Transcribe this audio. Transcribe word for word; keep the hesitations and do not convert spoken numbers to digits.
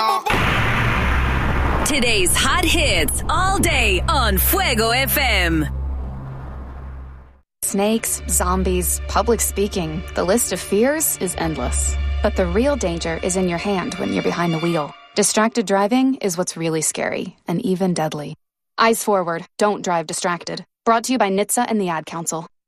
Today's hot hits all day on Fuego F M. Snakes, zombies, public speaking. The list of fears is endless. But the real danger is in your hand when you're behind the wheel. Distracted driving is what's really scary and even deadly. Eyes forward. Don't drive distracted. Brought to you by N H T S A and the Ad Council.